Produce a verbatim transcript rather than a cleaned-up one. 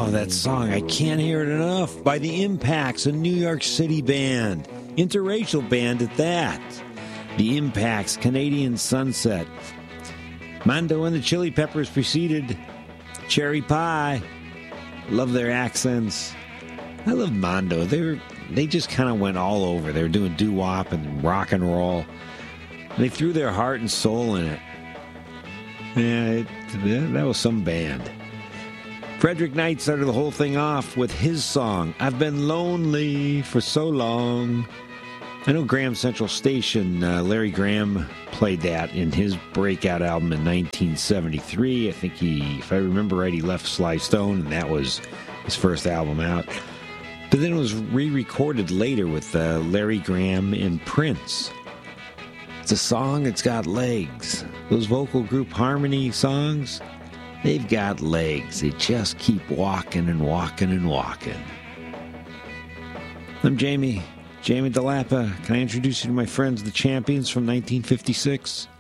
Oh, that song, I Can't Hear It Enough, by The Impacts, a New York City band. Interracial band at that. The Impacts, Canadian Sunset. Mondo and the Chili Peppers preceded. Cherry Pie. Love their accents. I love Mondo. They were, they just kind of went all over. They were doing doo-wop and rock and roll. They threw their heart and soul in it. Yeah, it, that was some band. Frederick Knight started the whole thing off with his song, I've Been Lonely for So Long. I know Graham Central Station, uh, Larry Graham played that in his breakout album in nineteen seventy-three. I think he, if I remember right, he left Sly Stone, and that was his first album out. But then it was re-recorded later with uh, Larry Graham and Prince. It's a song that's got legs. Those vocal group harmony songs, they've got legs. They just keep walking and walking and walking. I'm Jamie, Jamie DeLappa. Can I introduce you to my friends, the Champions from nineteen fifty-six?